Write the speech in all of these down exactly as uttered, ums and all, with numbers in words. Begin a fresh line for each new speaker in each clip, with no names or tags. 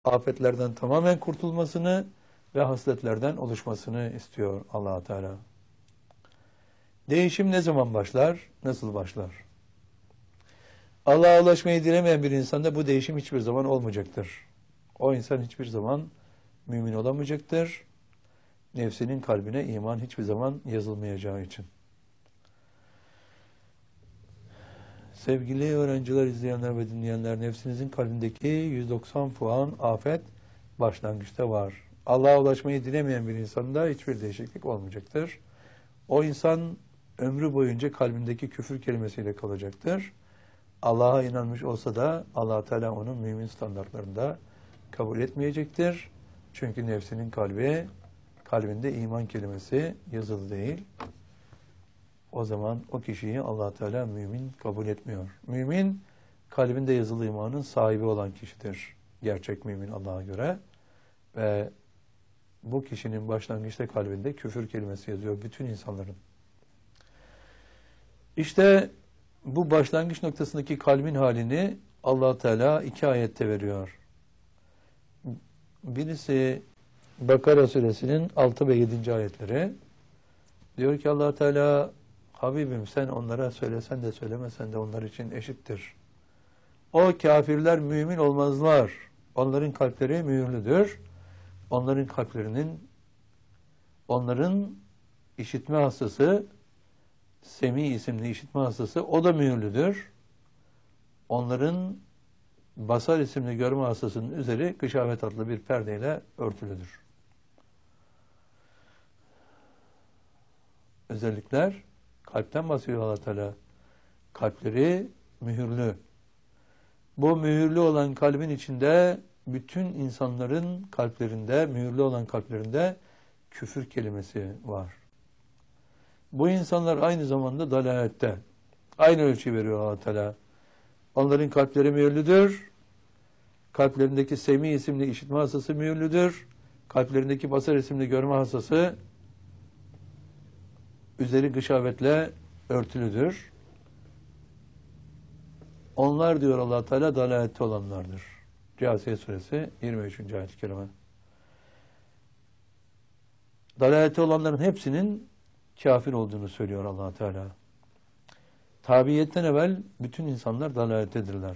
afetlerden tamamen kurtulmasını ve hasletlerden oluşmasını istiyor Allah Teala. Değişim ne zaman başlar? Nasıl başlar? Allah'a ulaşmayı dilemeyen bir insanda bu değişim hiçbir zaman olmayacaktır. O insan hiçbir zaman mümin olamayacaktır. Nefsinin kalbine iman hiçbir zaman yazılmayacağı için. Sevgili öğrenciler, izleyenler ve dinleyenler, nefsinizin kalbindeki yüz doksan puan afet başlangıçta var. Allah'a ulaşmayı dilemeyen bir insanda hiçbir değişiklik olmayacaktır. O insan ömrü boyunca kalbindeki küfür kelimesiyle kalacaktır. Allah'a inanmış olsa da Allah Teala onun mümin standartlarında kabul etmeyecektir. Çünkü nefsinin kalbi, kalbinde iman kelimesi yazılı değil. O zaman o kişiyi Allah Teala mümin kabul etmiyor. Mümin, kalbinde yazılı imanın sahibi olan kişidir. Gerçek mümin Allah'a göre. Ve bu kişinin başlangıçta kalbinde küfür kelimesi yazıyor bütün insanların. İşte bu başlangıç noktasındaki kalbin halini Allah Teala iki ayette veriyor. Birisi Bakara suresinin altı ve yedinci ayetleri. Diyor ki Allah Teala, Habibim sen onlara söylesen de söylemesen de onlar için eşittir. O kafirler mümin olmazlar. Onların kalpleri mühürlüdür. Onların kalplerinin, onların işitme hastası, Semi isimli işitme hastası, o da mühürlüdür. Onların Basar isimli görme hastasının üzeri gışavet adlı bir perdeyle örtülüdür. Özellikler kalpten bahsediyor Allah Teala. Kalpleri mühürlü. Bu mühürlü olan kalbin içinde bütün insanların kalplerinde, mühürlü olan kalplerinde küfür kelimesi var. Bu insanlar aynı zamanda dalalette. Aynı ölçü veriyor Allah Teala. Onların kalpleri mühürlüdür. Kalplerindeki Semi isimli işitme hastası mühürlüdür. Kalplerindeki Basar isimli görme hastası üzeri gışavetle örtülüdür. Onlar diyor Allah Teala dalalette olanlardır. Câsiye suresi yirmi üçüncü ayet-i kerime. Dalalette olanların hepsinin kafir olduğunu söylüyor Allah Teala. Tabiiyetten evvel bütün insanlar dalalettedirler.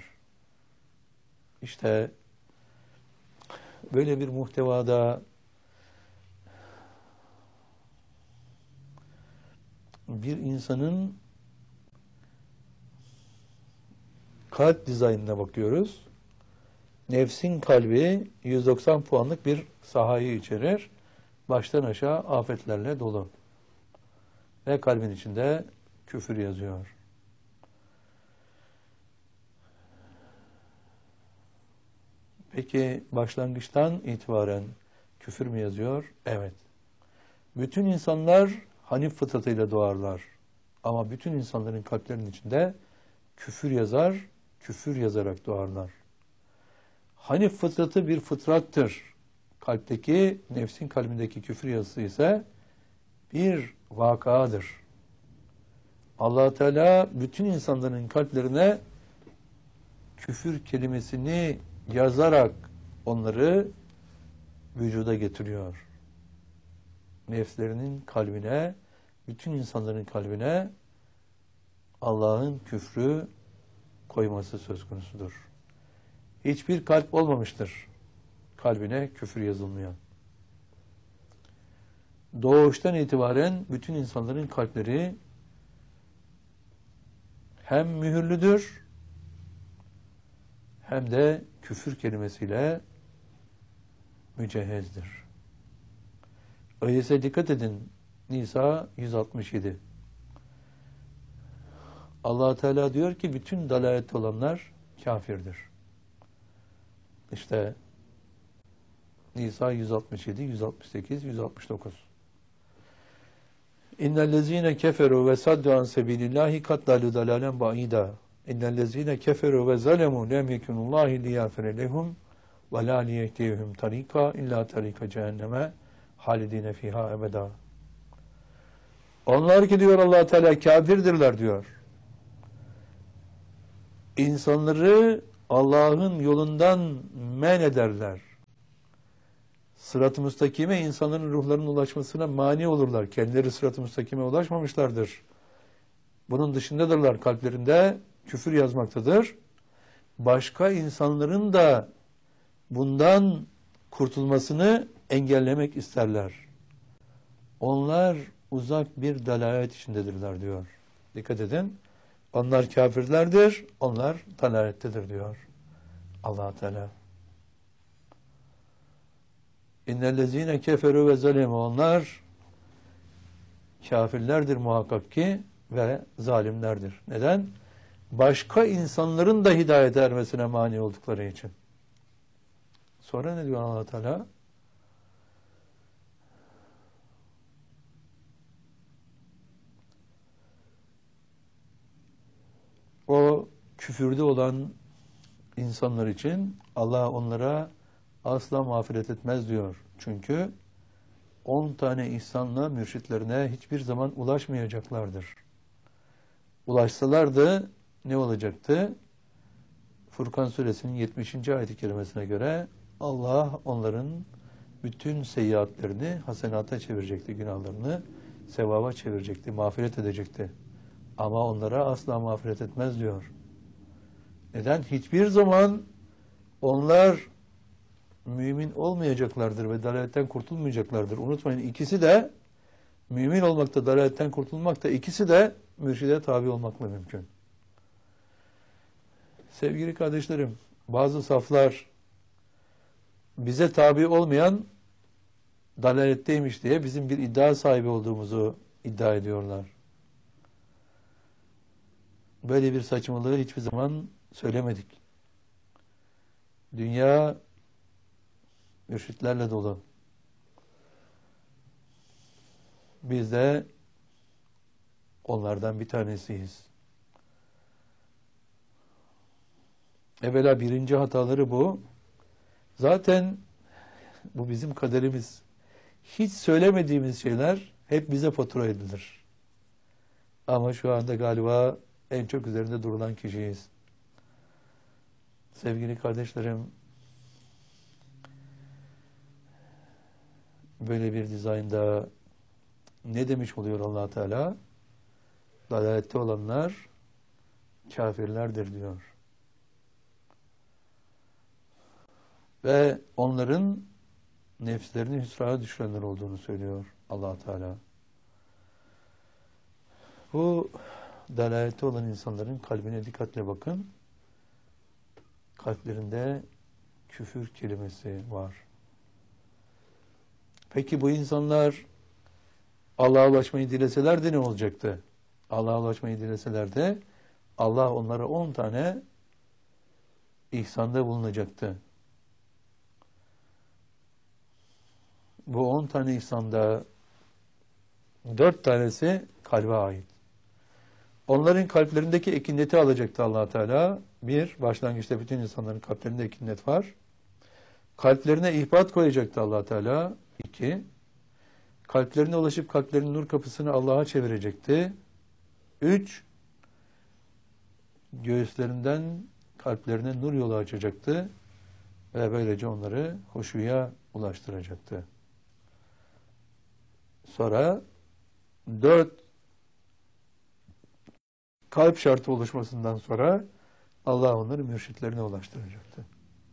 İşte böyle bir muhtevada bir insanın kalp dizaynına bakıyoruz. Nefsin kalbi yüz doksan puanlık bir sahayı içerir. Baştan aşağı afetlerle dolu. Ve kalbin içinde küfür yazıyor. Peki başlangıçtan itibaren küfür mü yazıyor? Evet. Bütün insanlar Hanif fıtratıyla doğarlar. Ama bütün insanların kalplerinin içinde küfür yazar, küfür yazarak doğarlar. Hanif fıtratı bir fıtrattır. Kalpteki, nefsin kalbindeki küfür yazısı ise bir vakadır. Allah Teala bütün insanların kalplerine küfür kelimesini yazarak onları vücuda getiriyor. Nefslerinin kalbine, bütün insanların kalbine Allah'ın küfrü koyması söz konusudur. Hiçbir kalp olmamıştır kalbine küfür yazılmayan. Doğuştan itibaren bütün insanların kalpleri hem mühürlüdür hem de küfür kelimesiyle mücehhezdir. Öyleyse dikkat edin. Nisa yüz altmış yedi. Allah Teala diyor ki bütün dalalette olanlar kafirdir. İşte Nisa yüz altmış yedi, yüz altmış sekiz, yüz altmış dokuz. İnnellezîne keferû ve saddu an sebilillâhi katlalû dalâlen ba'îdâ. İnnellezîne keferû ve zalemû lem yekunullâhi liyâfire lehum ve lâ liyehdiyehum tarîkâ illâ tarîka cehenneme halidîne fîhâ ebedâ. Onlar ki diyor Allah Teala kafirdirler diyor. İnsanları Allah'ın yolundan men ederler. sırat-ı müstakime insanların ruhlarının ulaşmasına mani olurlar. Kendileri sırat-ı müstakime ulaşmamışlardır. Bunun dışındadırlar, kalplerinde küfür yazmaktadır. Başka insanların da bundan kurtulmasını engellemek isterler. Onlar uzak bir dalalet içindedirler diyor. Dikkat edin. Onlar kafirlerdir, onlar dalalettedir diyor Allah Teala. İnnellezîne keferu ve zalemu, onlar kafirlerdir muhakkak ki ve zalimlerdir. Neden? Başka insanların da hidayete ermesine mani oldukları için. Sonra ne diyor Allah Teala? O küfürde olan insanlar için Allah onlara asla mağfiret etmez diyor. Çünkü on tane ihsanla mürşitlerine hiçbir zaman ulaşmayacaklardır. Ulaşsalardı ne olacaktı? Furkan suresinin yetmişinci ayet-i kerimesine göre Allah onların bütün seyyiatlerini hasenata çevirecekti, günahlarını sevaba çevirecekti, mağfiret edecekti. Ama onlara asla mağfiret etmez diyor. Neden? Hiçbir zaman onlar mümin olmayacaklardır ve dalaletten kurtulmayacaklardır. Unutmayın, ikisi de mümin olmakta, dalaletten kurtulmakta, ikisi de mürşide tabi olmakla mümkün. Sevgili kardeşlerim, bazı saflar bize tabi olmayan dalaletteymiş diye bizim bir iddia sahibi olduğumuzu iddia ediyorlar. Böyle bir saçmalığı hiçbir zaman söylemedik. Dünya mürşitlerle dolu. Biz de onlardan bir tanesiyiz. Evvela birinci hataları bu. Zaten bu bizim kaderimiz. Hiç söylemediğimiz şeyler hep bize fatura edilir. Ama şu anda galiba en çok üzerinde durulan kişiyiz. Sevgili kardeşlerim, böyle bir dizaynda ne demiş oluyor Allah Teala? Dalalette olanlar kafirlerdir diyor. Ve onların nefslerini hüsrana düşürenler olduğunu söylüyor Allah Teala. Bu dalalette olan insanların kalbine dikkatle bakın. Kalplerinde küfür kelimesi var. Peki bu insanlar Allah'a ulaşmayı dileseler de ne olacaktı? Allah'a ulaşmayı dileseler de Allah onlara on tane ihsanda bulunacaktı. Bu on tane ihsanda dört tanesi kalbe ait. Onların kalplerindeki ekineti alacaktı Allah Teala. Bir, başlangıçta bütün insanların kalplerinde ekinet var. Kalplerine ihbat koyacaktı Allah Teala. İki, kalplerine ulaşıp kalplerinin nur kapısını Allah'a çevirecekti. Üç, göğüslerinden kalplerine nur yolu açacaktı ve böylece onları huşuya ulaştıracaktı. Sonra dört kalp şartı oluşmasından sonra Allah onları mürşitlerine ulaştıracaktı.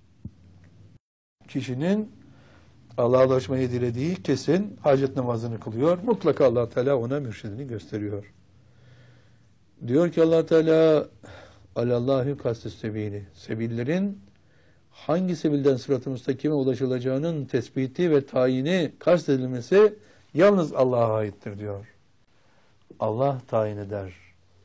Kişinin Allah'a ulaşmayı dilediği kesin hacet namazını kılıyor. Mutlaka Allah Teala ona mürşidini gösteriyor. Diyor ki Allah Teala Alallahu kastis sebili. Sebillerin hangi sebilden sırat-ı müstakime ulaşılacağının tespiti ve tayini kastedilmesi yalnız Allah'a aittir diyor. Allah tayin eder.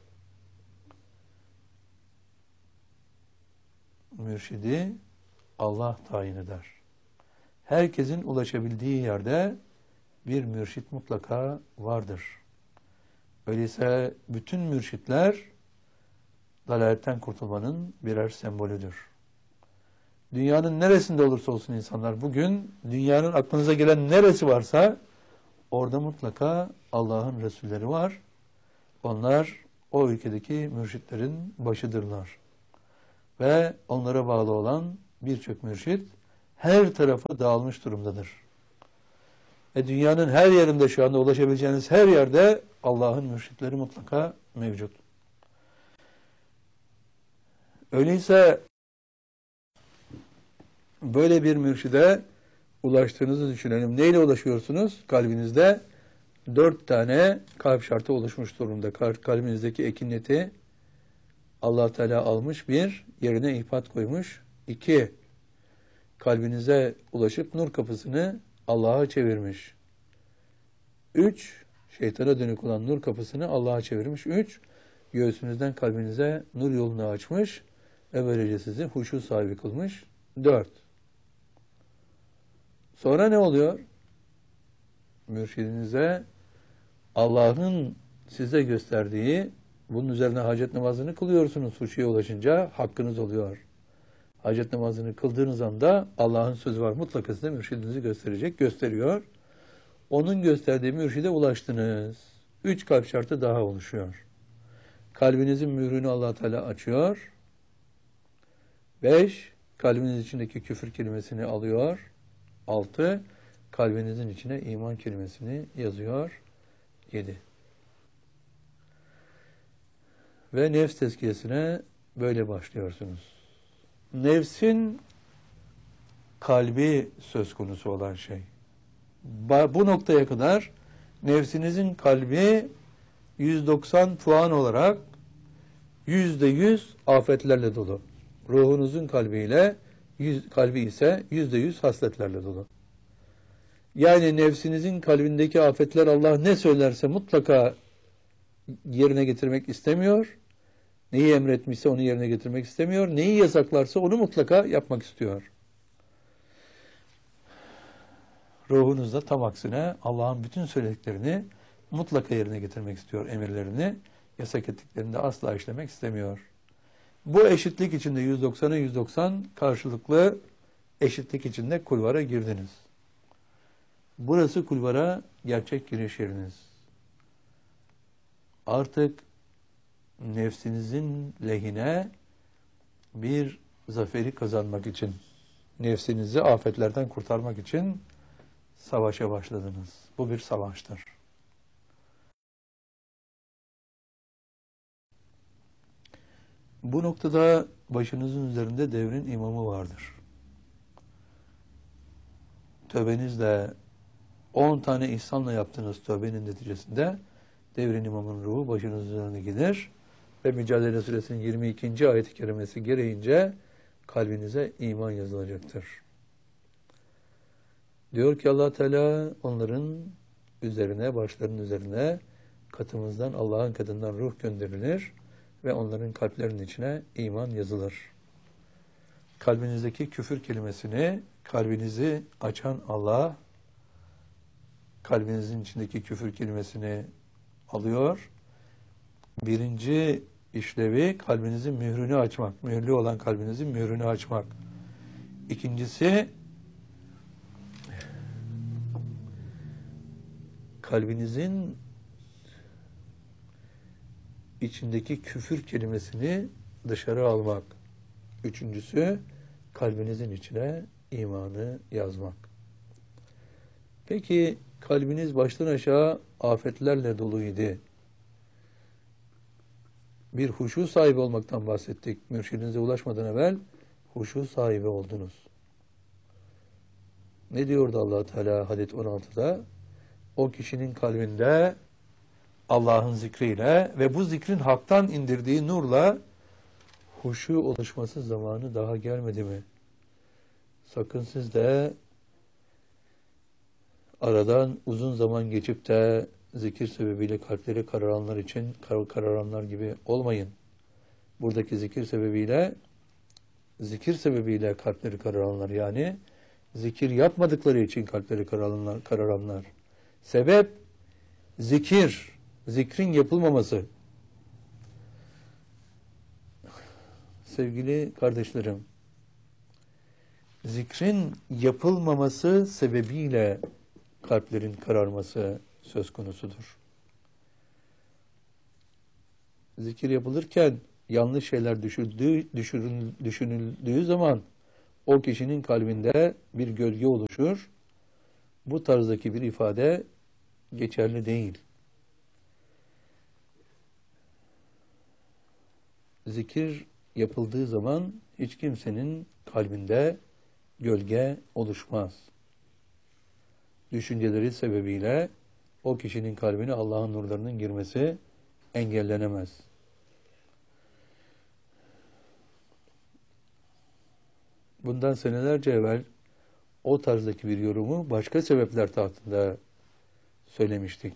Mürşidi Allah tayin eder. Herkesin ulaşabildiği yerde bir mürşit mutlaka vardır. Öyleyse bütün mürşitler dalaletten kurtulmanın birer sembolüdür. Dünyanın neresinde olursa olsun insanlar bugün dünyanın aklınıza gelen neresi varsa orada mutlaka Allah'ın Resulleri var. Onlar o ülkedeki mürşitlerin başıdırlar. Ve onlara bağlı olan birçok mürşit her tarafa dağılmış durumdadır. E dünyanın her yerinde şu anda ulaşabileceğiniz her yerde Allah'ın mürşitleri mutlaka mevcut. Öyleyse böyle bir mürşide ulaştığınızı düşünelim. Neyle ulaşıyorsunuz? Kalbinizde dört tane kalp şartı oluşmuş durumda. Kalbinizdeki ekineti Allah Teala almış, bir, yerine ihpat koymuş. İki, kalbinize ulaşıp nur kapısını Allah'a çevirmiş. Üç, şeytana dönük olan nur kapısını Allah'a çevirmiş. Üç, göğsünüzden kalbinize nur yolunu açmış ve böylece sizi huşu sahibi kılmış. Dört. Sonra ne oluyor? Mürşidinize Allah'ın size gösterdiği, bunun üzerine hacet namazını kılıyorsunuz. Huşuya ulaşınca hakkınız oluyor. Hacet namazını kıldığınız anda Allah'ın sözü var. Mutlaka size mürşidinizi gösterecek. Gösteriyor. Onun gösterdiği mürşide ulaştınız. Üç kalp şartı daha oluşuyor. Kalbinizin mührünü Allah Teala açıyor. Beş, kalbiniz içindeki küfür kelimesini alıyor. Altı, kalbinizin içine iman kelimesini yazıyor. Yedi. Ve nefs tezkiyesine böyle başlıyorsunuz. Nefsin kalbi söz konusu olan şey. Bu noktaya kadar nefsinizin kalbi yüz doksan puan olarak yüzde yüz afetlerle dolu. Ruhunuzun kalbiyle yüz, kalbi ise yüzde yüz hasletlerle dolu. Yani nefsinizin kalbindeki afetler Allah ne söylerse mutlaka yerine getirmek istemiyor. Neyi emretmişse onu yerine getirmek istemiyor. Neyi yasaklarsa onu mutlaka yapmak istiyor. Ruhunuzda tam aksine Allah'ın bütün söylediklerini mutlaka yerine getirmek istiyor, emirlerini. Yasak ettiklerini de asla işlemek istemiyor. Bu eşitlik içinde yüz doksana yüz doksan karşılıklı eşitlik içinde kulvara girdiniz. Burası kulvara gerçek giriş yeriniz. Artık nefsinizin lehine bir zaferi kazanmak için, nefsinizi afetlerden kurtarmak için savaşa başladınız. Bu bir savaştır. Bu noktada başınızın üzerinde devrin imamı vardır. Tövbenizle on tane ihsanla yaptığınız tövbenin neticesinde devrin imamın ruhu başınızın üzerine gelir ve Mücadele Suresinin yirmi ikinci ayet-i kerimesi gereğince kalbinize iman yazılacaktır. Diyor ki Allah Teala onların üzerine, başlarının üzerine katımızdan, Allah'ın katından ruh gönderilir ve onların kalplerinin içine iman yazılır. Kalbinizdeki küfür kelimesini, kalbinizi açan Allah, kalbinizin içindeki küfür kelimesini alıyor. Birinci işlevi kalbinizin mührünü açmak. Mühürlü olan kalbinizin mührünü açmak. İkincisi, kalbinizin içindeki küfür kelimesini dışarı almak. Üçüncüsü, kalbinizin içine imanı yazmak. Peki, kalbiniz baştan aşağı afetlerle doluydu. Bir huşu sahibi olmaktan bahsettik. Mürşidinize ulaşmadan evvel huşu sahibi oldunuz. Ne diyordu Allah Teala hadis on altıda? O kişinin kalbinde Allah'ın zikriyle ve bu zikrin haktan indirdiği nurla huşu oluşması zamanı daha gelmedi mi? Sakın siz de aradan uzun zaman geçip de zikir sebebiyle kalpleri kararanlar için kar kararanlar gibi olmayın. Buradaki zikir sebebiyle zikir sebebiyle kalpleri kararanlar, yani zikir yapmadıkları için kalpleri kararanlar, kararanlar. Sebep zikir, zikrin yapılmaması. Sevgili kardeşlerim, zikrin yapılmaması sebebiyle kalplerin kararması söz konusudur. Zikir yapılırken yanlış şeyler düşünüldüğü, düşünüldüğü zaman o kişinin kalbinde bir gölge oluşur. bu tarzdaki bir ifade geçerli değil. Zikir yapıldığı zaman hiç kimsenin kalbinde gölge oluşmaz. Düşünceleri sebebiyle o kişinin kalbine Allah'ın nurlarının girmesi engellenemez. Bundan senelerce evvel o tarzdaki bir yorumu başka sebepler tahtında söylemiştik.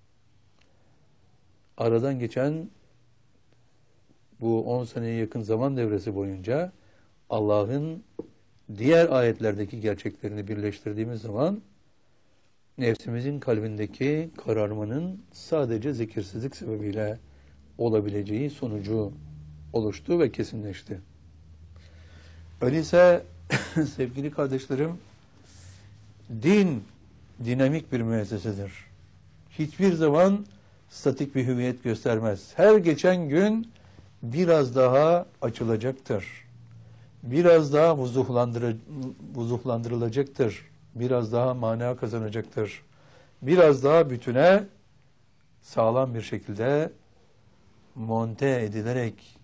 Aradan geçen bu on seneye yakın zaman devresi boyunca Allah'ın diğer ayetlerdeki gerçeklerini birleştirdiğimiz zaman nefsimizin kalbindeki kararmanın sadece zikirsizlik sebebiyle olabileceği sonucu oluştu ve kesinleşti. Öyleyse sevgili kardeşlerim, din dinamik bir müessesedir. Hiçbir zaman statik bir hüviyet göstermez. Her geçen gün biraz daha açılacaktır. Biraz daha vuzuhlandırı, vuzuhlandırılacaktır. Biraz daha mana kazanacaktır. Biraz daha bütüne sağlam bir şekilde monte edilerek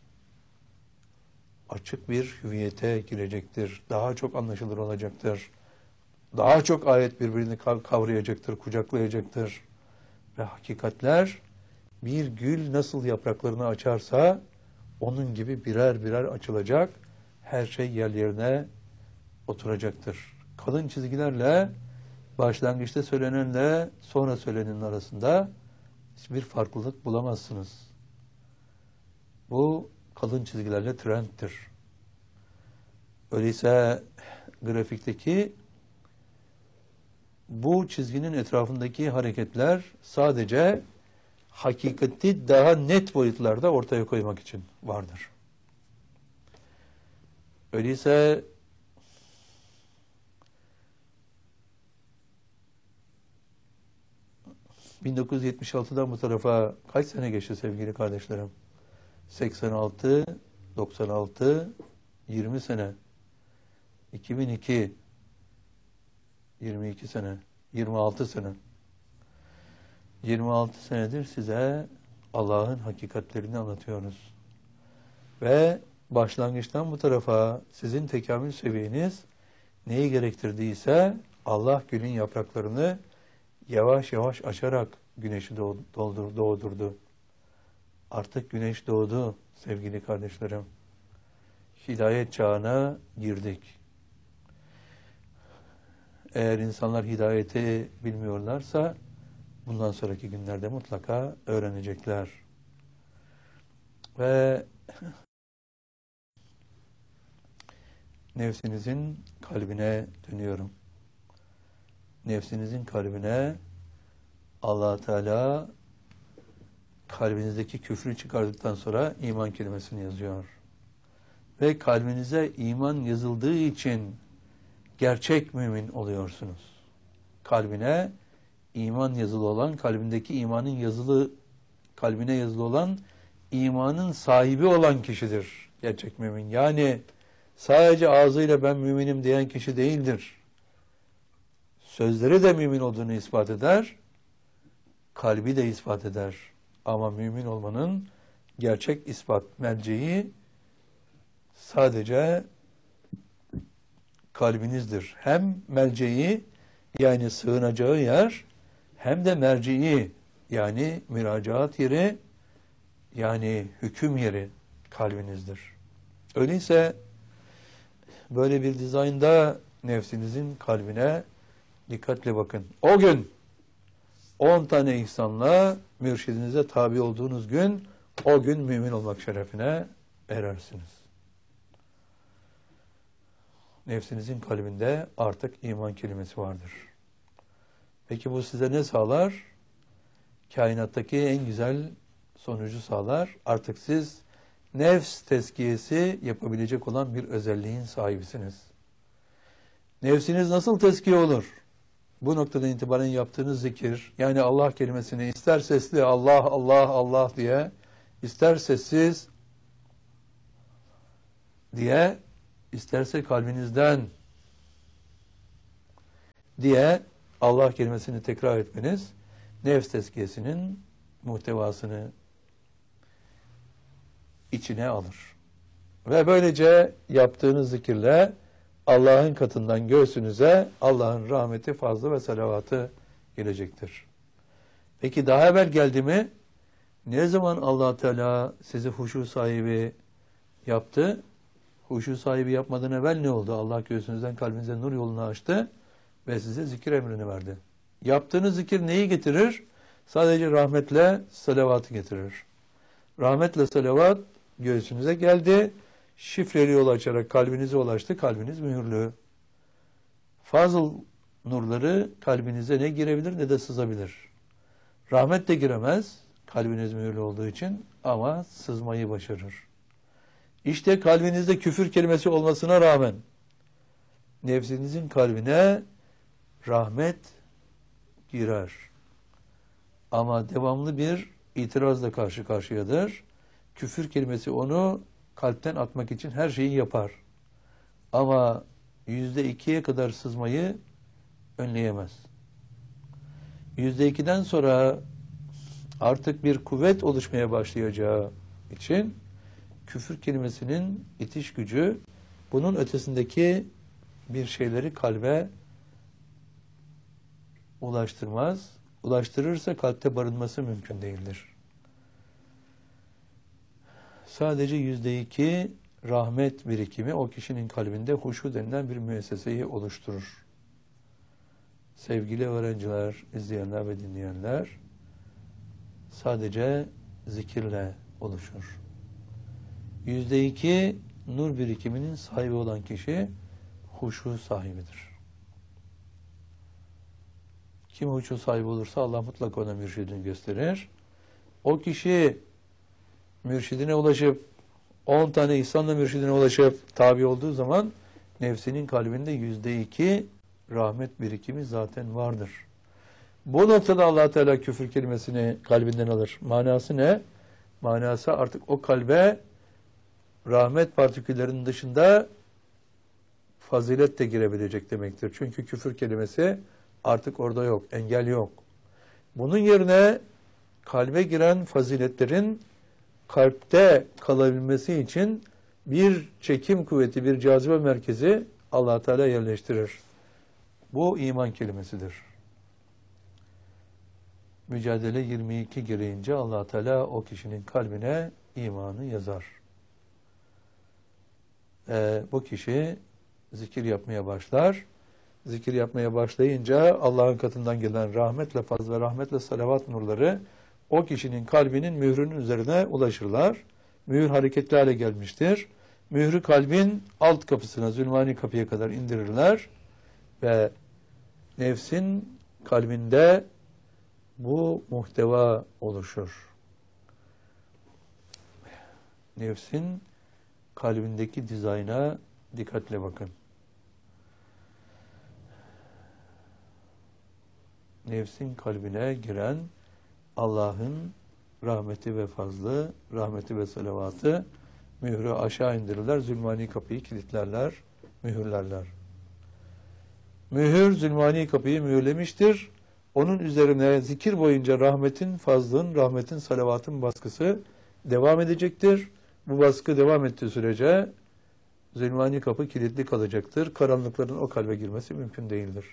açık bir hüviyete girecektir. Daha çok anlaşılır olacaktır. Daha çok ayet birbirini kavrayacaktır, kucaklayacaktır. Ve hakikatler bir gül nasıl yapraklarını açarsa onun gibi birer birer açılacak. Her şey yerlerine oturacaktır. Kalın çizgilerle başlangıçta söylenenle sonra söylenenin arasında hiçbir farklılık bulamazsınız. Bu kalın çizgilerle trendtir. Öyleyse grafikteki bu çizginin etrafındaki hareketler sadece hakikati daha net boyutlarda ortaya koymak için vardır. Öyleyse bin dokuz yüz yetmiş altıdan bu tarafa kaç sene geçti sevgili kardeşlerim? seksen altı, doksan altı, yirmi sene. iki bin iki, yirmi iki sene, yirmi altı sene. yirmi altı senedir size Allah'ın hakikatlerini anlatıyoruz. Ve başlangıçtan bu tarafa sizin tekamül seviyeniz neyi gerektirdiyse Allah gülün yapraklarını yavaş yavaş açarak güneşi doğdur, doğdurdu. Artık güneş doğdu sevgili kardeşlerim. Hidayet çağına girdik. Eğer insanlar hidayeti bilmiyorlarsa bundan sonraki günlerde mutlaka öğrenecekler. Ve nefsinizin kalbine dönüyorum. Nefsinizin kalbine Allah Teala kalbinizdeki küfrü çıkardıktan sonra iman kelimesini yazıyor. Ve kalbinize iman yazıldığı için gerçek mümin oluyorsunuz. Kalbine iman yazılı olan, kalbindeki imanın yazılı, kalbine yazılı olan imanın sahibi olan kişidir gerçek mümin. Yani sadece ağzıyla ben müminim diyen kişi değildir. Sözleri de mümin olduğunu ispat eder, kalbi de ispat eder. Ama mümin olmanın gerçek ispat merceği sadece kalbinizdir. Hem merceği yani sığınacağı yer hem de merceği yani müracaat yeri yani hüküm yeri kalbinizdir. Öyleyse böyle bir dizaynda nefsinizin kalbine dikkatle bakın. O gün on tane ihsanla mürşidinize tabi olduğunuz gün o gün mümin olmak şerefine erersiniz. Nefsinizin kalbinde artık iman kelimesi vardır. Peki bu size ne sağlar? Kainattaki en güzel sonucu sağlar. Artık siz nefs tezkiyesi yapabilecek olan bir özelliğin sahibisiniz. Nefsiniz nasıl tezkiye olur? Bu noktadan itibaren yaptığınız zikir, yani Allah kelimesini ister sesli Allah, Allah, Allah diye, ister sessiz diye, isterse kalbinizden diye Allah kelimesini tekrar etmeniz nefs tezkiyesinin muhtevasını içine alır. Ve böylece yaptığınız zikirle Allah'ın katından göğsünüze Allah'ın rahmeti, fazlı ve salavatı gelecektir. Peki daha evvel geldi mi? Ne zaman Allah Teala sizi huşu sahibi yaptı? Huşu sahibi yapmadan evvel ne oldu? Allah göğsünüzden kalbinize nur yolunu açtı ve size zikir emrini verdi. Yaptığınız zikir neyi getirir? Sadece rahmetle salavatı getirir. Rahmetle salavat göğsünüze geldi. Şifreli yol açarak kalbinize ulaştı. Kalbiniz mühürlü. Fazıl nurları kalbinize ne girebilir ne de sızabilir. Rahmet de giremez kalbiniz mühürlü olduğu için ama sızmayı başarır. İşte kalbinizde küfür kelimesi olmasına rağmen nefsinizin kalbine rahmet girer. Ama devamlı bir itirazla karşı karşıyadır. Küfür kelimesi onu kalpten atmak için her şeyi yapar. Ama yüzde ikiye kadar sızmayı önleyemez. Yüzde ikiden sonra artık bir kuvvet oluşmaya başlayacağı için küfür kelimesinin itiş gücü bunun ötesindeki bir şeyleri kalbe ulaştırmaz. Ulaştırırsa kalpte barınması mümkün değildir. Sadece yüzde iki rahmet birikimi o kişinin kalbinde huşu denilen bir müesseseyi oluşturur. Sevgili öğrenciler, izleyenler ve dinleyenler, sadece zikirle oluşur. Yüzde iki nur birikiminin sahibi olan kişi huşu sahibidir. Kim huşu sahibi olursa Allah mutlaka ona mürşidini gösterir. O kişi mürşidine ulaşıp on tane ihsanla mürşidine ulaşıp tabi olduğu zaman nefsinin kalbinde yüzde iki rahmet birikimi zaten vardır. Bu noktada Allah Teala küfür kelimesini kalbinden alır. Manası ne? Manası artık o kalbe rahmet partiküllerinin dışında fazilet de girebilecek demektir. Çünkü küfür kelimesi artık orada yok, engel yok. Bunun yerine kalbe giren faziletlerin kalpte kalabilmesi için bir çekim kuvveti, bir cazibe merkezi Allah Teala yerleştirir. Bu iman kelimesidir. Mücadele yirmi iki girince Allah Teala o kişinin kalbine imanı yazar. Ee, bu kişi zikir yapmaya başlar. Zikir yapmaya başlayınca Allah'ın katından gelen rahmetle, fazla rahmetle salavat nurları o kişinin kalbinin mührünün üzerine ulaşırlar. Mühür hareketli hale gelmiştir. Mührü kalbin alt kapısına, zulmani kapıya kadar indirirler ve nefsin kalbinde bu muhteva oluşur. Nefsin kalbindeki dizayna dikkatle bakın. Nefsin kalbine giren Allah'ın rahmeti ve fazlı, rahmeti ve salavatı mührü aşağı indirirler, zulmani kapıyı kilitlerler, mühürlerler. Mühür zulmani kapıyı mühürlemiştir. Onun üzerine zikir boyunca rahmetin, fazlın, rahmetin, salavatın baskısı devam edecektir. Bu baskı devam ettiği sürece zulmani kapı kilitli kalacaktır. Karanlıkların o kalbe girmesi mümkün değildir.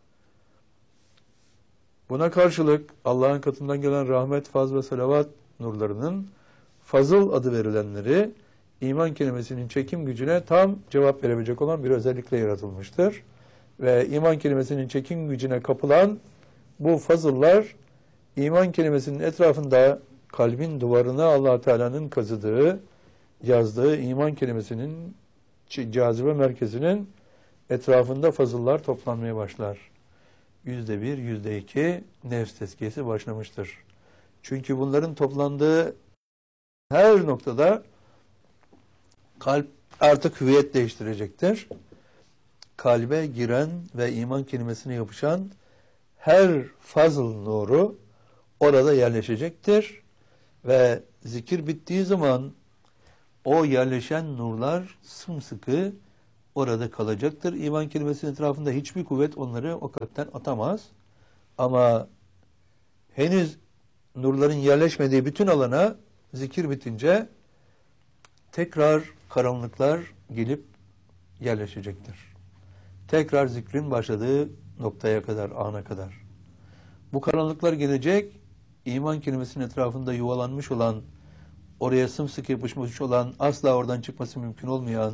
Buna karşılık Allah'ın katından gelen rahmet, faz ve salavat nurlarının fazıl adı verilenleri iman kelimesinin çekim gücüne tam cevap verebilecek olan bir özellikle yaratılmıştır. Ve iman kelimesinin çekim gücüne kapılan bu fazıllar iman kelimesinin etrafında kalbin duvarına Allah Teala'nın kazıdığı, yazdığı iman kelimesinin cazibe merkezinin etrafında fazıllar toplanmaya başlar. Yüzde bir, yüzde iki nefs tezkiyesi başlamıştır. Çünkü bunların toplandığı her noktada kalp artık hüviyet değiştirecektir. Kalbe giren ve iman kelimesine yapışan her fazıl nuru orada yerleşecektir. Ve zikir bittiği zaman o yerleşen nurlar sımsıkı orada kalacaktır. İman kelimesinin etrafında hiçbir kuvvet onları o kalpten atamaz. Ama henüz nurların yerleşmediği bütün alana zikir bitince tekrar karanlıklar gelip yerleşecektir. Tekrar zikrin başladığı noktaya kadar, ana kadar. Bu karanlıklar gelecek, iman kelimesinin etrafında yuvalanmış olan, oraya sımsıkı yapışmış olan, asla oradan çıkması mümkün olmayan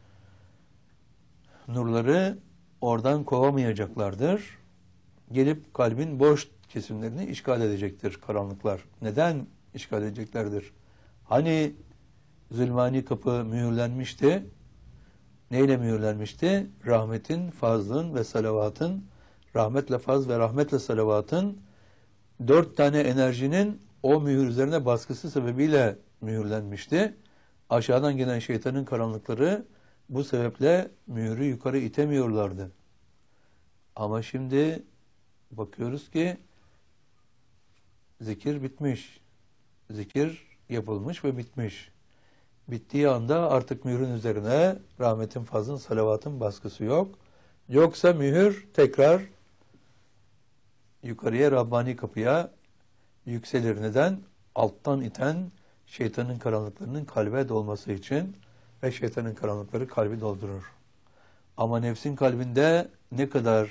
nurları oradan kovamayacaklardır. Gelip kalbin boş kesimlerini işgal edecektir karanlıklar. Neden işgal edeceklerdir? Hani zulmani kapı mühürlenmişti. Neyle mühürlenmişti? Rahmetin, fazlın ve salavatın, rahmetle faz ve rahmetle salavatın dört tane enerjinin o mühür üzerine baskısı sebebiyle mühürlenmişti. Aşağıdan gelen şeytanın karanlıkları bu sebeple mühürü yukarı itemiyorlardı. Ama şimdi bakıyoruz ki zikir bitmiş. Zikir yapılmış ve bitmiş. Bittiği anda artık mühürün üzerine rahmetin, fazlın, salavatın baskısı yok. Yoksa mühür tekrar yukarıya, Rabbani kapıya yükselir. Neden? Alttan iten şeytanın karanlıklarının kalbe dolması için ve şeytanın karanlıkları kalbi doldurur. Ama nefsin kalbinde ne kadar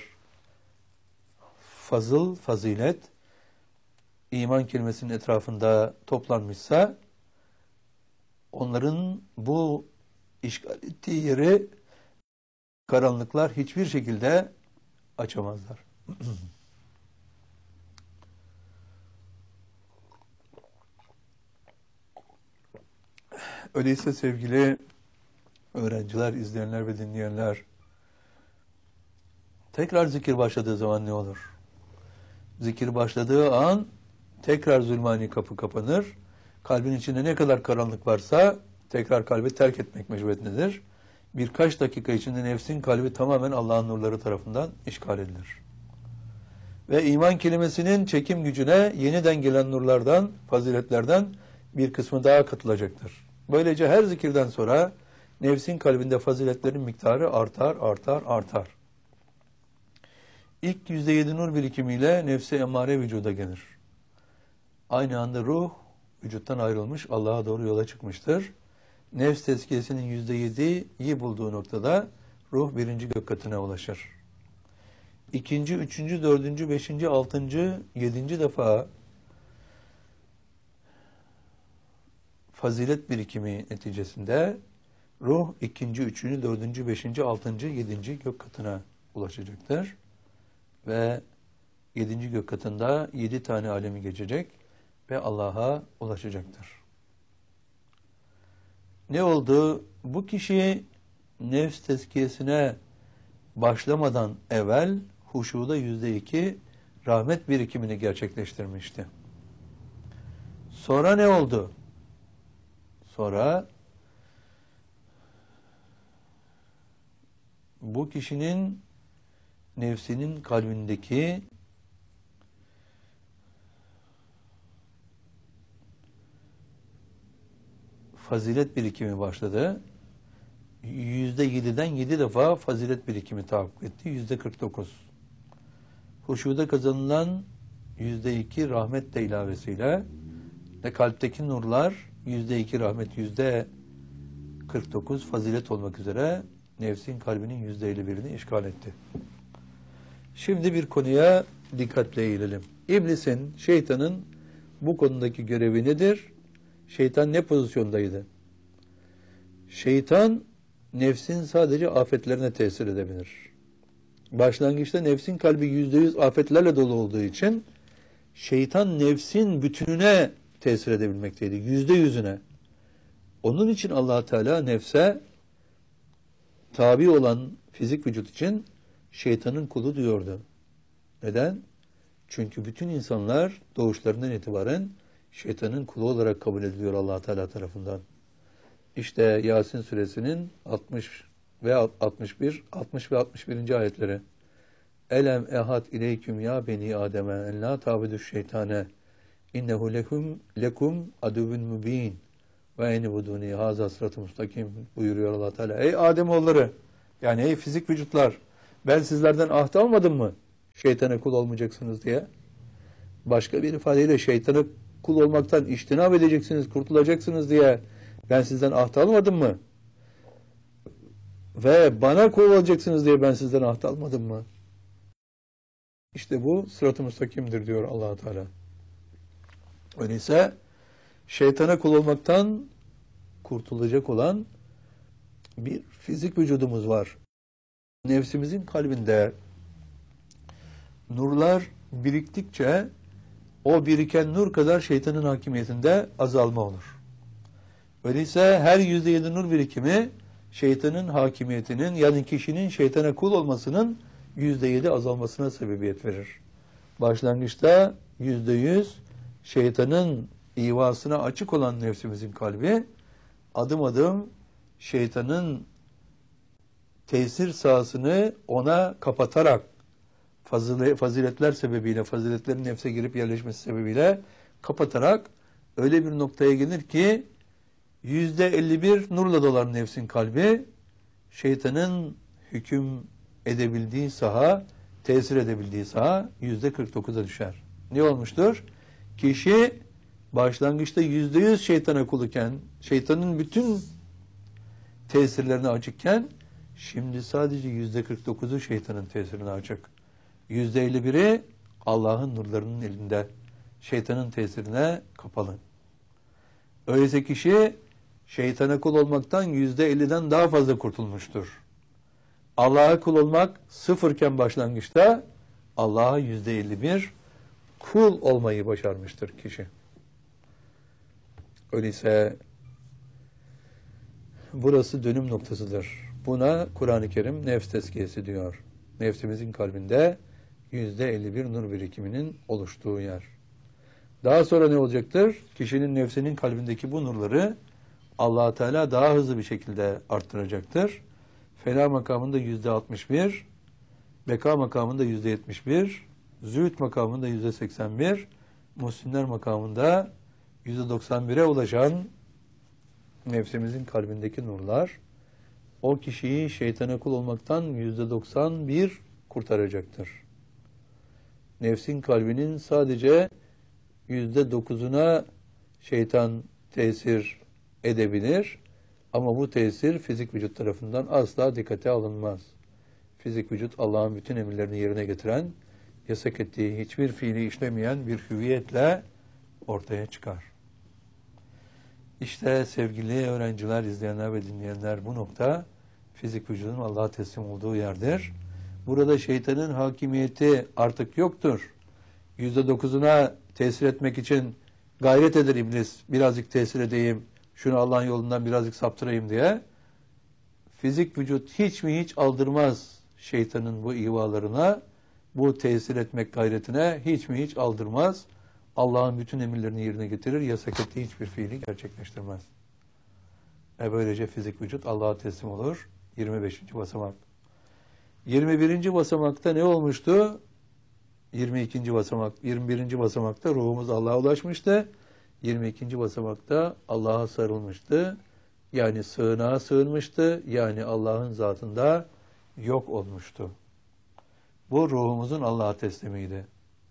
fazıl, fazilet, iman kelimesinin etrafında toplanmışsa, onların bu işgal ettiği yeri karanlıklar hiçbir şekilde açamazlar. Öyleyse sevgili öğrenciler, izleyenler ve dinleyenler, tekrar zikir başladığı zaman ne olur? Zikir başladığı an tekrar zulmani kapı kapanır. Kalbin içinde ne kadar karanlık varsa tekrar kalbi terk etmek mecburiyetindedir. Birkaç dakika içinde nefsin kalbi tamamen Allah'ın nurları tarafından işgal edilir. Ve iman kelimesinin çekim gücüne yeniden gelen nurlardan, faziletlerden bir kısmı daha katılacaktır. Böylece her zikirden sonra nefsin kalbinde faziletlerin miktarı artar, artar, artar. İlk yüzde yedi nur birikimiyle nefsi emmare vücuda gelir. Aynı anda ruh vücuttan ayrılmış, Allah'a doğru yola çıkmıştır. Nefs tezkiyesinin yüzde yediyi bulduğu noktada ruh birinci gök katına ulaşır. İkinci, üçüncü, dördüncü, beşinci, altıncı, yedinci defa fazilet birikimi neticesinde ruh ikinci, üçüncü, dördüncü, beşinci, altıncı, yedinci gök katına ulaşacaktır. Ve yedinci gök katında yedi tane alemi geçecek ve Allah'a ulaşacaktır. Ne oldu? Bu kişi nefs tezkiyesine başlamadan evvel huşuda yüzde iki rahmet birikimini gerçekleştirmişti. Sonra ne oldu? Sonra bu kişinin nefsinin kalbindeki fazilet birikimi başladı. Yüzde yediden yedi defa fazilet birikimi tahakkuk etti. Yüzde kırk dokuz. Huşuda kazanılan yüzde iki rahmet de ilavesiyle ve kalpteki nurlar yüzde iki rahmet, yüzde kırk dokuz fazilet olmak üzere nefsin kalbinin yüzde elli birini işgal etti. Şimdi bir konuya dikkatle eğilelim. İblisin, şeytanın bu konudaki görevi nedir? Şeytan ne pozisyondaydı? Şeytan nefsin sadece afetlerine tesir edebilir. Başlangıçta nefsin kalbi yüzde yüz afetlerle dolu olduğu için şeytan nefsin bütününe tesir edebilmekteydi. Yüzde yüzüne. Onun için Allah Teala nefse tabi olan fizik vücut için şeytanın kulu diyordu. Neden? Çünkü bütün insanlar doğuşlarından itibaren şeytanın kulu olarak kabul ediliyor Allah Teala tarafından. İşte Yasin suresinin altmış ve altmış bir, altmış ve altmış birinci ayetleri. Elem ehad ileyküm ya beni Adem'e en la ta'buduş şeytane innehu lekum lekum aduvun mubin ve enibuduni haza sıratı mustakim buyuruyor Allah Teala. Ey Ademoğulları, Yani ey fizik vücutlar, ben sizlerden ahd almadım mı? Şeytana kul olmayacaksınız diye. Başka bir ifadeyle şeytana kul olmaktan iştinab edeceksiniz, kurtulacaksınız diye ben sizden ahd almadım mı? Ve bana kul olacaksınız diye ben sizden ahd almadım mı? İşte bu sırat-ı müstakimdir diyor Allah Teala. Öyleyse şeytana kul olmaktan kurtulacak olan bir fizik vücudumuz var. Nefsimizin kalbinde nurlar biriktikçe o biriken nur kadar şeytanın hakimiyetinde azalma olur. Öyleyse her yüzde yedi nur birikimi şeytanın hakimiyetinin, yani kişinin şeytana kul olmasının yüzde yedi azalmasına sebebiyet verir. Başlangıçta yüzde yüz şeytanın ihvasına açık olan nefsimizin kalbi adım adım şeytanın tesir sahasını ona kapatarak faziletler sebebiyle, faziletlerin nefse girip yerleşmesi sebebiyle kapatarak öyle bir noktaya gelir ki yüzde elli bir nurla dolar nefsin kalbi, şeytanın hüküm edebildiği saha, tesir edebildiği saha yüzde kırk dokuza düşer. Ne olmuştur? Kişi başlangıçta yüzde yüz şeytana kuluken, şeytanın bütün tesirlerine açıkken, şimdi sadece yüzde kırk dokuzu şeytanın tesirine açık. Yüzde elli biri Allah'ın nurlarının elinde, şeytanın tesirine kapalı. Öyleyse kişi şeytana kul olmaktan yüzde elliden daha fazla kurtulmuştur. Allah'a kul olmak sıfırken başlangıçta Allah'a yüzde elli bir kul olmayı başarmıştır kişi. Öyleyse burası dönüm noktasıdır. Buna Kur'an-ı Kerim nefs tezkiyesi diyor. Nefsimizin kalbinde yüzde elli bir nur birikiminin oluştuğu yer. Daha sonra ne olacaktır? Kişinin nefsinin kalbindeki bu nurları Allah Teala daha hızlı bir şekilde arttıracaktır. Fena makamında yüzde altmış bir, beka makamında yüzde yetmiş bir, zühd makamında yüzde seksen bir, muhsinler makamında yüzde doksan bire ulaşan nefsimizin kalbindeki nurlar o kişiyi şeytana kul olmaktan yüzde doksan bir kurtaracaktır. Nefsin kalbinin sadece yüzde dokuzuna şeytan tesir edebilir ama bu tesir fizik vücut tarafından asla dikkate alınmaz. Fizik vücut Allah'ın bütün emirlerini yerine getiren, yasak ettiği hiçbir fiili işlemeyen bir hüviyetle ortaya çıkar. İşte sevgili öğrenciler, izleyenler ve dinleyenler, bu nokta fizik vücudun Allah'a teslim olduğu yerdir. Burada şeytanın hakimiyeti artık yoktur. Yüzde dokuzuna tesir etmek için gayret eder iblis, birazcık tesir edeyim, şunu Allah'ın yolundan birazcık saptırayım diye. Fizik vücut hiç mi hiç aldırmaz şeytanın bu ihvalarına, bu tesir etmek gayretine hiç mi hiç aldırmaz. Allah'ın bütün emirlerini yerine getirir, yasak ettiği hiçbir fiili gerçekleştirmez. E böylece fizik vücut Allah'a teslim olur. yirmi beşinci basamak. yirmi birinci basamakta ne olmuştu? yirmi ikinci basamak, yirmi birinci basamakta ruhumuz Allah'a ulaşmıştı. yirmi ikinci basamakta Allah'a sarılmıştı. Yani sığınağa sığınmıştı. Yani Allah'ın zatında yok olmuştu. Bu ruhumuzun Allah'a teslimiydi.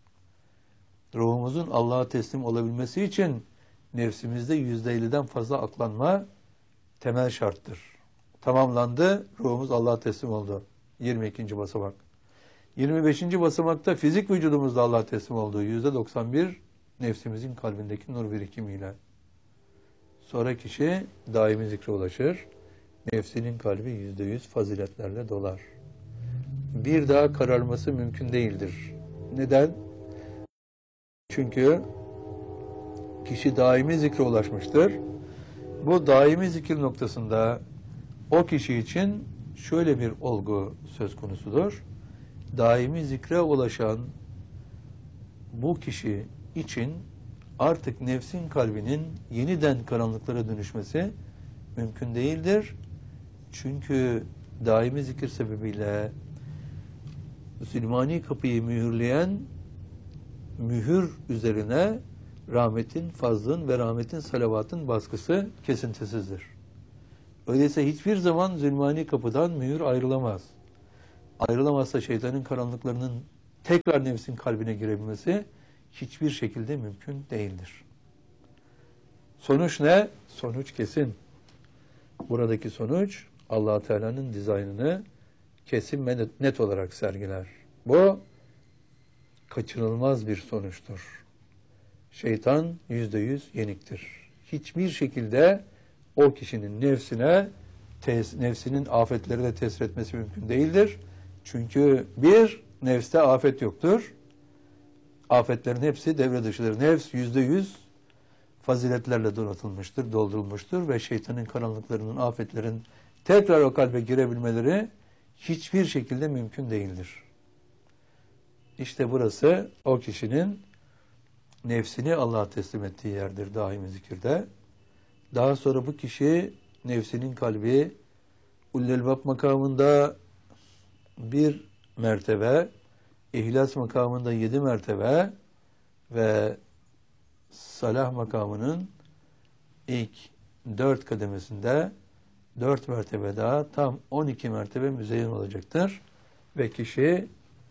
Ruhumuzun Allah'a teslim olabilmesi için nefsimizde yüzde elliden fazla aklanma temel şarttır. Tamamlandı, ruhumuz Allah'a teslim oldu. yirmi ikinci basamak. yirmi beşinci basamakta fizik vücudumuzda Allah'a teslim olduğu yüzde doksan bir nefsimizin kalbindeki nur birikimiyle. Sonra kişi daimi zikre ulaşır. Nefsinin kalbi yüzde yüz faziletlerle dolar. Bir daha kararması mümkün değildir. Neden? Çünkü kişi daimi zikre ulaşmıştır. Bu daimi zikir noktasında o kişi için şöyle bir olgu söz konusudur. Daimi zikre ulaşan bu kişi için artık nefsin kalbinin yeniden karanlıklara dönüşmesi mümkün değildir. Çünkü daimi zikir sebebiyle zulmani kapıyı mühürleyen mühür üzerine rahmetin, fazlın ve rahmetin, salavatın baskısı kesintisizdir. Öyleyse hiçbir zaman zulmani kapıdan mühür ayrılamaz. Ayrılamazsa şeytanın karanlıklarının tekrar nefsin kalbine girebilmesi hiçbir şekilde mümkün değildir. Sonuç ne? Sonuç kesin. Buradaki sonuç Allah Teala'nın dizaynını kesin ve net olarak sergiler. Bu kaçınılmaz bir sonuçtur. Şeytan yüzde yüz yeniktir. Hiçbir şekilde o kişinin nefsine, tes, nefsinin afetleri de tesir etmesi mümkün değildir. Çünkü bir, nefste afet yoktur. Afetlerin hepsi devre dışıdır. Nefs yüzde yüz faziletlerle donatılmıştır, doldurulmuştur ve şeytanın karanlıklarının, afetlerin tekrar o kalbe girebilmeleri hiçbir şekilde mümkün değildir. İşte burası o kişinin nefsini Allah'a teslim ettiği yerdir daimi zikirde. Daha sonra bu kişi nefsinin kalbi Ullelbab makamında bir mertebe, İhlas makamında yedi mertebe ve Salah makamının ilk dört kademesinde dört mertebe daha tam on iki mertebe müzeyyen olacaktır. Ve kişi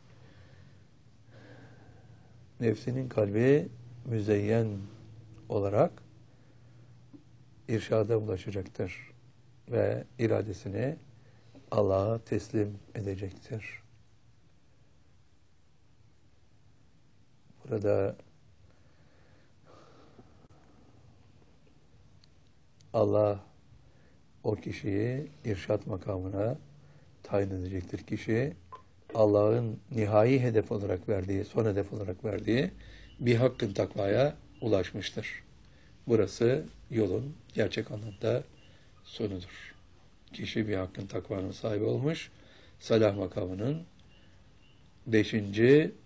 nefsinin kalbi müzeyyen olarak irşada ulaşacaktır ve iradesini Allah'a teslim edecektir. Burada Allah o kişiyi irşat makamına tayin edecektir. Kişi Allah'ın nihai hedef olarak verdiği, son hedef olarak verdiği bir hakkın takvaya ulaşmıştır. Burası yolun gerçek anlamda sonudur. Kişi bir hakkın takvanın sahibi olmuş, salah makamının beşinci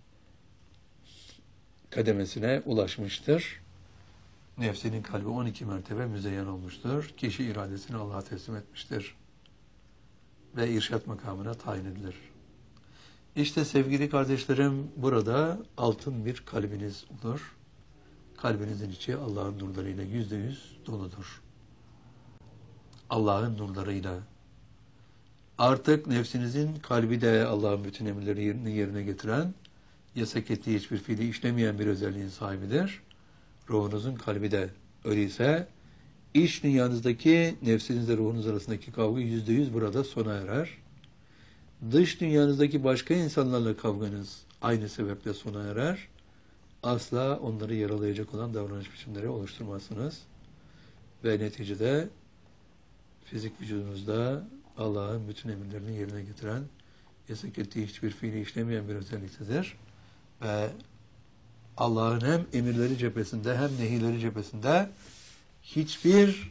kademesine ulaşmıştır. Nefsinin kalbi on iki mertebe müzeyyen olmuştur. Kişi iradesini Allah'a teslim etmiştir. Ve irşat makamına tayin edilir. İşte sevgili kardeşlerim, burada altın bir kalbiniz olur. Kalbinizin içi Allah'ın nurlarıyla yüzde yüz doludur. Allah'ın nurlarıyla. Artık nefsinizin kalbi de Allah'ın bütün emirlerini yerine getiren, yasak ettiği hiçbir fiili işlemeyen bir özelliğin sahibidir. Ruhunuzun kalbi de öyleyse, iç dünyanızdaki nefsinizle ruhunuz arasındaki kavga yüzde yüz burada sona erer. Dış dünyanızdaki başka insanlarla kavganız aynı sebeple sona erer. Asla onları yaralayacak olan davranış biçimleri oluşturmazsınız. Ve neticede fizik vücudunuzda Allah'ın bütün emirlerini yerine getiren, yasak ettiği hiçbir fiili işlemeyen bir özelliktedir. Ve Allah'ın hem emirleri cephesinde hem nehirleri cephesinde hiçbir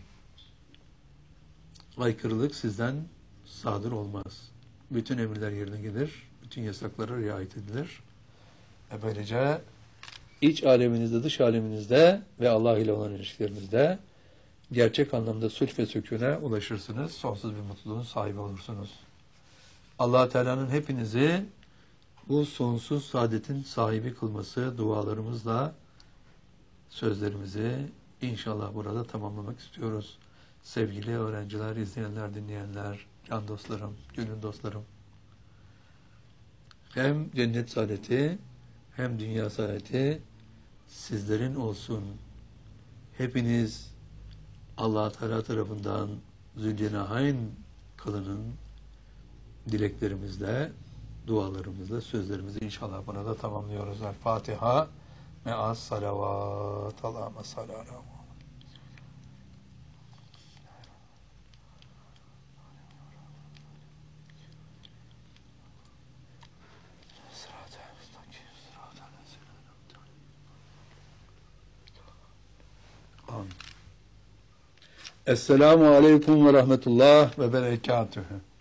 aykırılık sizden sadır olmaz. Bütün emirler yerine gelir, bütün yasaklara riayet edilir. E böylece iç aleminizde, dış aleminizde ve Allah ile olan ilişkilerinizde gerçek anlamda sulh ve sükûne ulaşırsınız. Sonsuz bir mutluluğun sahibi olursunuz. Allah Teala'nın hepinizi bu sonsuz saadetin sahibi kılması dualarımızla sözlerimizi inşallah burada tamamlamak istiyoruz. Sevgili öğrenciler, izleyenler, dinleyenler, can dostlarım, gönül dostlarım. Hem cennet saadeti hem dünya saadeti sizlerin olsun. Hepiniz Allah Teala tarafından Zülcenahayn kılının dileklerimizle, dualarımızla, sözlerimizi inşallah buna da tamamlıyoruz. El Fatiha me'as salavat Allahümme salli ala Muhammed. Esselamu aleyküm ve rahmetullah ve berekatühü.